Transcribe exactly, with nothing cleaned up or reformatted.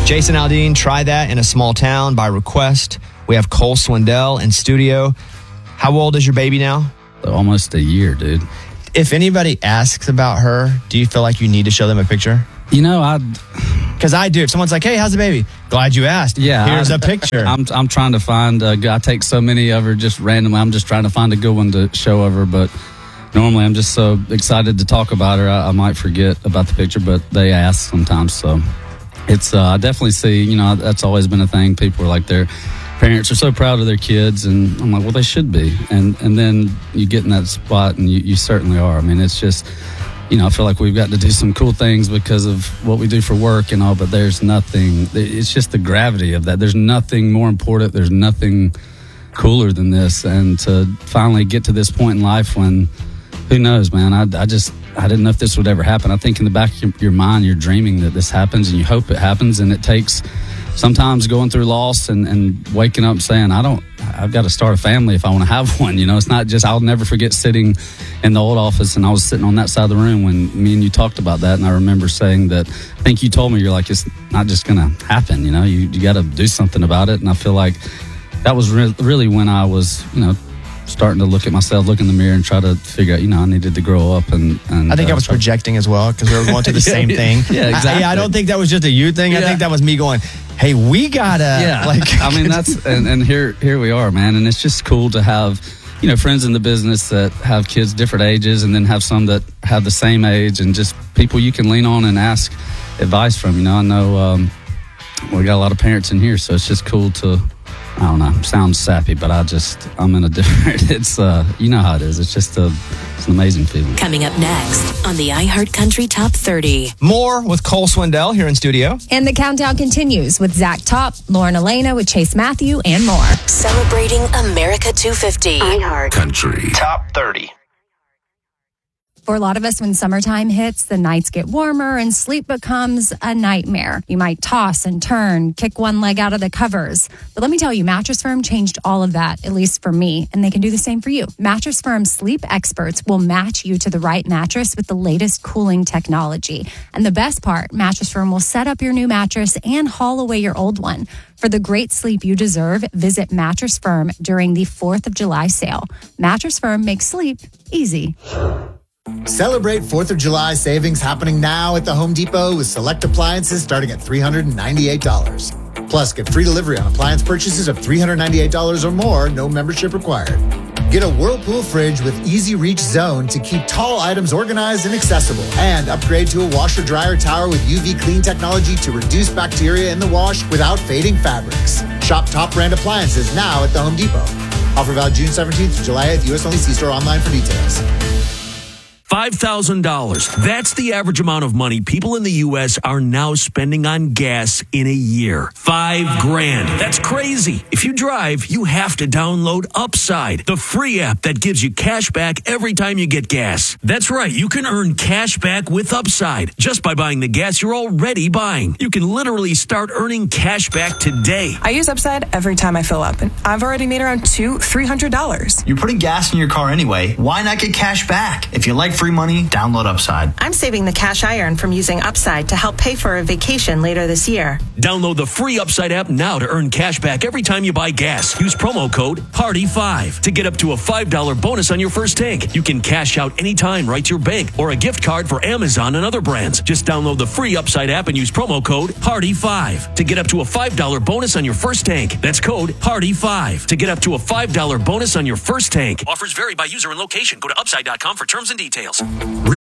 Jason Aldean, Try That in a Small Town by request. We have Cole Swindell in studio. How old is your baby now? Almost a year, dude. If anybody asks about her, do you feel like you need to show them a picture? You know, I... Because I do. If someone's like, hey, how's the baby? Glad you asked. Yeah. Here's I, a picture. I'm I'm trying to find, a, I take so many of her just randomly. I'm just trying to find a good one to show of her, but normally I'm just so excited to talk about her, I, I might forget about the picture, but they ask sometimes, so it's, uh, I definitely see, you know, that's always been a thing. People are like, their parents are so proud of their kids, and I'm like, well, they should be. And and then you get in that spot, and you, you certainly are. I mean, it's just, you know, I feel like we've got to do some cool things because of what we do for work and all, but there's nothing, it's just the gravity of that. There's nothing more important. There's nothing cooler than this. And to finally get to this point in life when, who knows, man, I, I just, I didn't know if this would ever happen. I think in the back of your, your mind, you're dreaming that this happens and you hope it happens. And it takes sometimes going through loss and, and waking up saying, I don't, I've got to start a family if I want to have one. You know, it's not just, I'll never forget sitting in the old office, and I was sitting on that side of the room when me and you talked about that. And I remember saying that, I think you told me, you're like, it's not just going to happen. You know, you, you got to do something about it. And I feel like that was re- really when I was, you know, starting to look at myself, look in the mirror and try to figure out, you know, I needed to grow up. And, and I think uh, I was projecting as well because we were going through the yeah, same thing. Yeah, exactly. I, yeah, I don't think that was just a you thing. Yeah. I think that was me going, hey, we gotta. Yeah, like, I mean, that's, and, and here, here we are, man. And it's just cool to have, you know, friends in the business that have kids different ages, and then have some that have the same age, and just people you can lean on and ask advice from. You know, I know um, we got a lot of parents in here, so it's just cool to, I don't know, sounds sappy, but I just, I'm in a different, it's, uh, you know how it is. It's just a, it's an amazing feeling. Coming up next on the iHeartCountry Top thirty. More with Cole Swindell here in studio. And the countdown continues with Zach Top, Lauren Elena with Chase Matthew, and more. Celebrating America two fifty. iHeart Country Top thirty. For a lot of us, when summertime hits, the nights get warmer and sleep becomes a nightmare. You might toss and turn, kick one leg out of the covers. But let me tell you, Mattress Firm changed all of that, at least for me, and they can do the same for you. Mattress Firm sleep experts will match you to the right mattress with the latest cooling technology. And the best part, Mattress Firm will set up your new mattress and haul away your old one. For the great sleep you deserve, visit Mattress Firm during the fourth of July sale. Mattress Firm makes sleep easy. Celebrate fourth of July savings happening now at the Home Depot with select appliances starting at three hundred ninety-eight dollars. Plus, get free delivery on appliance purchases of three hundred ninety-eight dollars or more, no membership required. Get a Whirlpool fridge with Easy Reach Zone to keep tall items organized and accessible. And upgrade to a washer-dryer tower with U V clean technology to reduce bacteria in the wash without fading fabrics. Shop top brand appliances now at the Home Depot. Offer valid June seventeenth to July eighth. U S only. See store online for details. five thousand dollars. That's the average amount of money people in the U S are now spending on gas in a year. Five grand. That's crazy. If you drive, you have to download Upside, the free app that gives you cash back every time you get gas. That's right. You can earn cash back with Upside just by buying the gas you're already buying. You can literally start earning cash back today. I use Upside every time I fill up, and I've already made around two, three hundred dollars. You're putting gas in your car anyway. Why not get cash back? If you like free money, download Upside. I'm saving the cash I earn from using Upside to help pay for a vacation later this year. Download the free Upside app now to earn cash back every time you buy gas. Use promo code Party five to get up to a five dollars bonus on your first tank. You can cash out anytime right to your bank or a gift card for Amazon and other brands. Just download the free Upside app and use promo code Party five to get up to a five dollars bonus on your first tank. That's code Party five to get up to a five dollars bonus on your first tank. Offers vary by user and location. Go to upside dot com for terms and details.